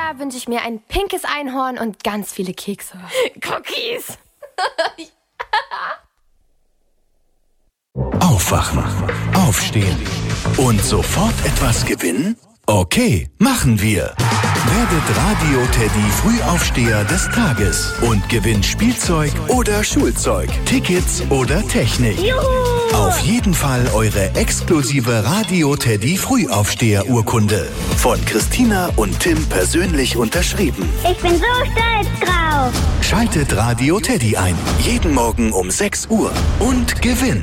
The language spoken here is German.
Jahr wünsche ich mir ein pinkes Einhorn und ganz viele Kekse. Cookies. Aufwachen, aufstehen und sofort etwas gewinnen? Okay, machen wir. Werdet Radio-Teddy Frühaufsteher des Tages und gewinnt Spielzeug oder Schulzeug, Tickets oder Technik. Juhu! Auf jeden Fall eure exklusive Radio-Teddy Frühaufsteher-Urkunde. Von Christina und Tim persönlich unterschrieben. Ich bin so stolz drauf. Schaltet Radio Teddy ein. Jeden Morgen um 6 Uhr und gewinnt.